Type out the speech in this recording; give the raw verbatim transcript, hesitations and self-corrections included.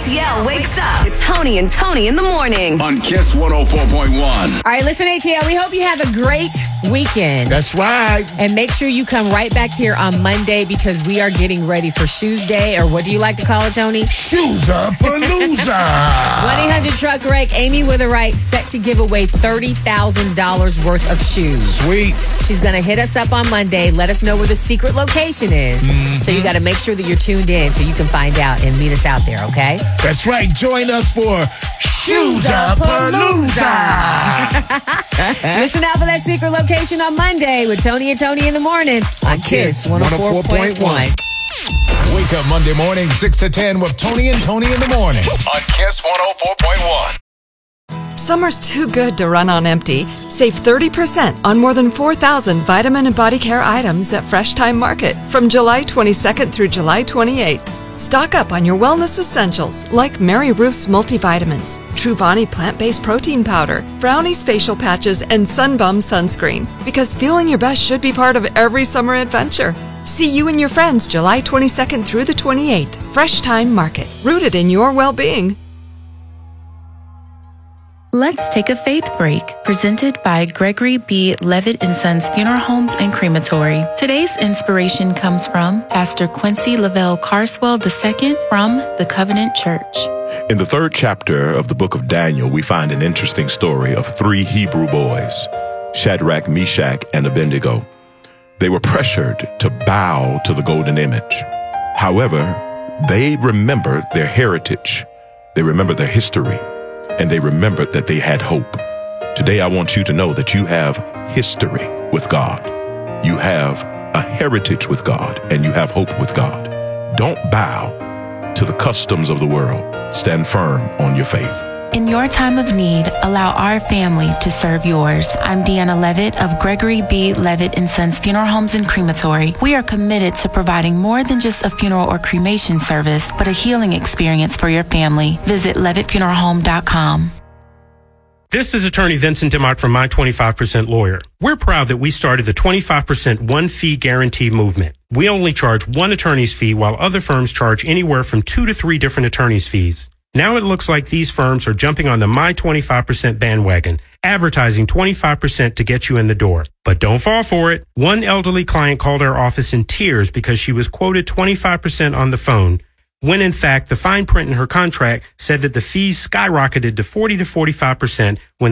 C L wakes up with Tony and Tony in the morning. On Kiss one oh four point one. All right, listen, A T L, we hope you have a great weekend. That's right. And make sure you come right back here on Monday because we are getting ready for Shoes Day, or what do you like to call it, Tony? Shoes-a-palooza. one eight hundred truck wreck. Amy Witherite set to give away thirty thousand dollars worth of shoes. Sweet. She's going to hit us up on Monday. Let us know where the secret location is. Mm-hmm. So you got to make sure that you're tuned in so you can find out and meet us out there, okay? That's right. Join us for Shoes-a-palooza. Listen out for that secret location on Monday with Tony and Tony in the morning on Kiss one oh four point one. Wake up Monday morning, six to ten with Tony and Tony in the morning on Kiss one oh four point one. Summer's too good to run on empty. Save thirty percent on more than four thousand vitamin and body care items at Fresh Time Market from July twenty-second through July twenty-eighth. Stock up on your wellness essentials like Mary Ruth's multivitamins, Truvani plant-based protein powder, Brownie's facial patches, and Sunbum sunscreen. Because feeling your best should be part of every summer adventure. See you and your friends July twenty-second through the twenty-eighth. Fresh Time Market, rooted in your well-being. Let's take a faith break, presented by Gregory B. Levitt and Sons Funeral Homes and Crematory. Today's inspiration comes from Pastor Quincy Lavelle Carswell the Second from the Covenant Church. In the third chapter of the book of Daniel, we find an interesting story of three Hebrew boys, Shadrach, Meshach, and Abednego. They were pressured to bow to the golden image. However, they remembered their heritage. They remembered their history. And they remembered that they had hope. Today, I want you to know that you have history with God. You have a heritage with God, and you have hope with God. Don't bow to the customs of the world. Stand firm on your faith. In your time of need, allow our family to serve yours. I'm Deanna Levitt of Gregory B. Levitt and Sons Funeral Homes and Crematory. We are committed to providing more than just a funeral or cremation service, but a healing experience for your family. Visit levitt funeral home dot com. This is Attorney Vincent DeMott from My twenty-five percent Lawyer. We're proud that we started the twenty-five percent one-fee guarantee movement. We only charge one attorney's fee while other firms charge anywhere from two to three different attorney's fees. Now it looks like these firms are jumping on the My twenty-five percent bandwagon, advertising twenty-five percent to get you in the door. But don't fall for it. One elderly client called our office in tears because she was quoted twenty-five percent on the phone, when in fact the fine print in her contract said that the fees skyrocketed to forty to forty-five percent when